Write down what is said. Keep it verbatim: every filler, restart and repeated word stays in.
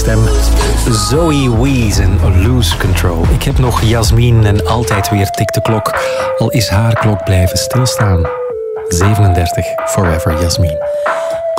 stem. Zoe Wees en Lose Control. Ik heb nog Jasmine en altijd weer tikt de klok. Al is haar klok blijven stilstaan. zevenendertig, Forever Jasmine.